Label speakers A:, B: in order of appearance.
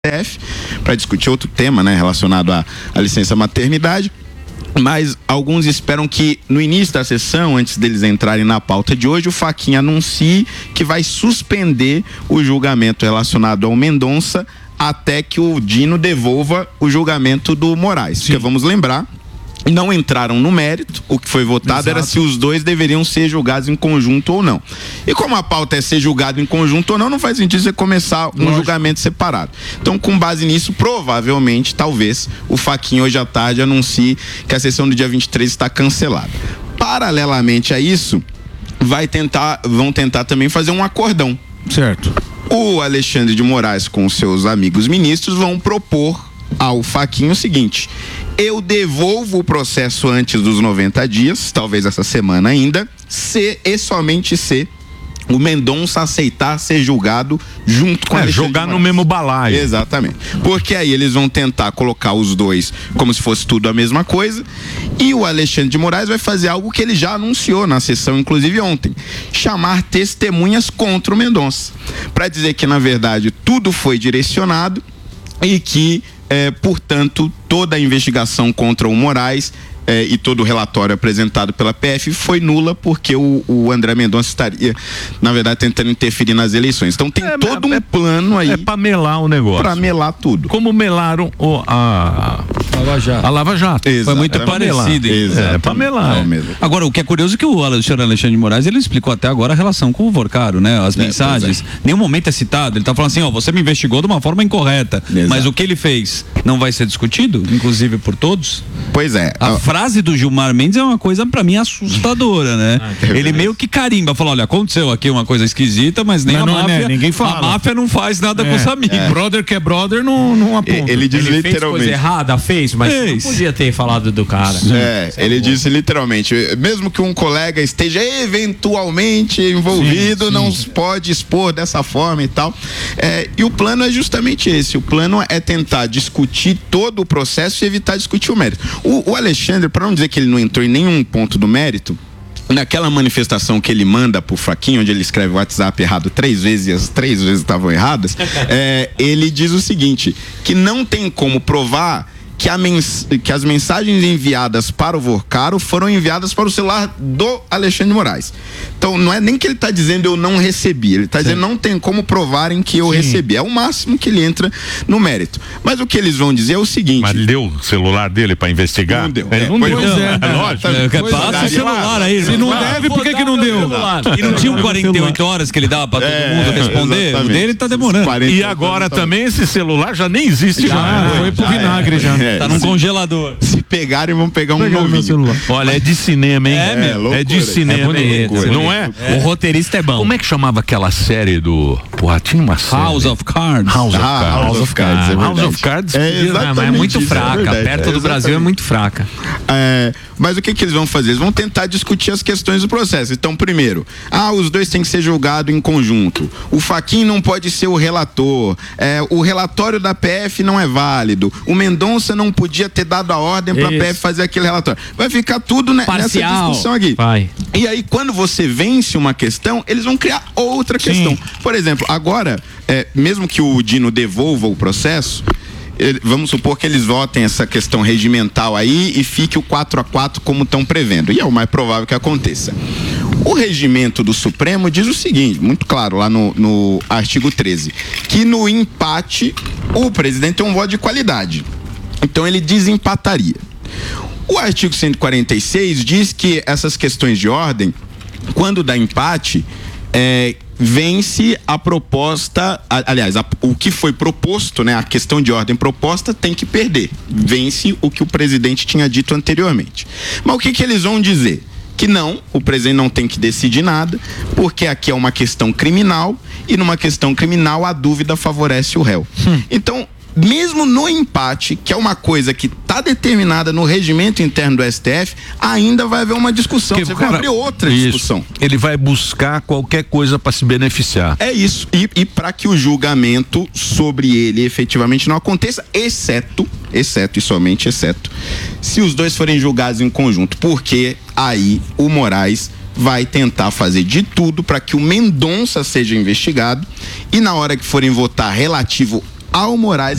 A: STF para discutir outro tema, né, relacionado à licença maternidade. Mas alguns esperam que no início da sessão, antes deles entrarem na pauta de hoje, o Fachin anuncie que vai suspender o julgamento relacionado ao Mendonça até que o Dino devolva o julgamento do Moraes. Sim. Porque vamos lembrar, não entraram no mérito, o que foi votado era se os dois deveriam ser julgados em conjunto ou não. E como a pauta é ser julgado em conjunto ou não, não faz sentido você começar um julgamento separado. Então, com base nisso, provavelmente, talvez, o Fachin hoje à tarde anuncie que a sessão do dia 23 está cancelada. Paralelamente a isso, vão tentar também fazer um acordão.
B: Certo.
A: O Alexandre de Moraes com seus amigos ministros vão propor ao Fachin o seguinte: eu devolvo o processo antes dos 90 dias, talvez essa semana ainda, se e somente se o Mendonça aceitar ser julgado junto com a
B: jogar no mesmo balaio.
A: Exatamente. Porque aí eles vão tentar colocar os dois como se fosse tudo a mesma coisa, e o Alexandre de Moraes vai fazer algo que ele já anunciou na sessão, inclusive ontem: chamar testemunhas contra o Mendonça, para dizer que na verdade tudo foi direcionado e que portanto, toda a investigação contra o Moraes e todo o relatório apresentado pela PF foi nula, porque o André Mendonça estaria, na verdade, tentando interferir nas eleições. Então tem todo um plano aí.
B: É pra melar o negócio.
A: Pra melar tudo.
B: Como melaram a Lava Jato.
C: Exato. Foi muito parecido.
B: É pra melar.
C: Agora, o que é curioso é que o senhor Alexandre de Moraes, ele explicou até agora a relação com o Vorcaro, né? As mensagens. Nenhum momento é citado. Ele tá falando assim, você me investigou de uma forma incorreta. Exato. Mas o que ele fez não vai ser discutido, inclusive por todos?
A: Pois é.
C: A frase do Gilmar Mendes é uma coisa pra mim assustadora, né? Ele meio que carimba, falou, olha, aconteceu aqui uma coisa esquisita, mas nem a máfia,
B: ninguém fala.
C: A máfia não faz nada com os amigos.
B: Brother que é brother não aponta.
A: Ele diz literalmente.
D: Fez coisa errada, mas não podia ter falado do cara.
A: Ele disse literalmente, mesmo que um colega esteja eventualmente envolvido, não pode expor dessa forma e tal. E o plano é justamente esse. O plano é tentar discutir todo o processo e evitar discutir o mérito. O Alexandre, para não dizer que ele não entrou em nenhum ponto do mérito, naquela manifestação que ele manda pro Fachin, onde ele escreve o WhatsApp errado 3 vezes e as 3 vezes estavam erradas, ele diz o seguinte, que não tem como provar que as mensagens enviadas para o Vorcaro foram enviadas para o celular do Alexandre de Moraes. Então não é nem que ele está dizendo eu não recebi, ele está dizendo não tem como provarem que eu recebi. É o máximo que ele entra no mérito. Mas o que eles vão dizer é o seguinte:
B: mas ele deu o celular dele para investigar?
A: Não deu.
B: Ele não deu. Lógico.
C: Passa o celular aí.
B: Se não deve, por que não deu?
C: E não tinha 48 horas que ele dava para todo mundo responder?
A: Exatamente.
C: O dele tá demorando.
B: E agora também esse celular já nem existe mais.
D: Foi pro vinagre já.
C: Tá num congelador.
A: Se pegarem, vão pegar um novinho.
B: Olha, é de cinema, hein?
A: É
B: de cinema, não é?
D: O roteirista é bom.
B: Como é que chamava aquela série do... Porra, tinha uma série.
C: House of Cards.
A: House of Cards, é verdade.
B: House of Cards.
D: Mas é muito fraca. Perto do Brasil é muito fraca.
A: Mas o que eles vão fazer? Eles vão tentar discutir as questões do processo. Então, primeiro, os dois têm que ser julgados em conjunto. O Fachin não pode ser o relator. O relatório da PF não é válido. O Mendonça não podia ter dado a ordem para a PF fazer aquele relatório. Vai ficar tudo nessa discussão aqui. E aí, quando você vence uma questão, eles vão criar outra questão. Por exemplo, agora, mesmo que o Dino devolva o processo, vamos supor que eles votem essa questão regimental aí e fique o 4-4 como estão prevendo. E é o mais provável que aconteça. O regimento do Supremo diz o seguinte, muito claro, lá no artigo 13, que no empate o presidente tem um voto de qualidade. Então ele desempataria. O artigo 146 diz que essas questões de ordem, quando dá empate, vence a proposta, aliás, o que foi proposto, né, a questão de ordem proposta tem que perder. Vence o que o presidente tinha dito anteriormente. Mas o que eles vão dizer? Que não, o presidente não tem que decidir nada, porque aqui é uma questão criminal e numa questão criminal a dúvida favorece o réu. Então, mesmo no empate, que é uma coisa que está determinada no regimento interno do STF, ainda vai haver uma discussão. Você vai abrir outra discussão.
B: Ele vai buscar qualquer coisa para se beneficiar.
A: É isso. E para que o julgamento sobre ele efetivamente não aconteça, exceto, e somente exceto, se os dois forem julgados em conjunto. Porque aí o Moraes vai tentar fazer de tudo para que o Mendonça seja investigado e na hora que forem votar relativo ao Moraes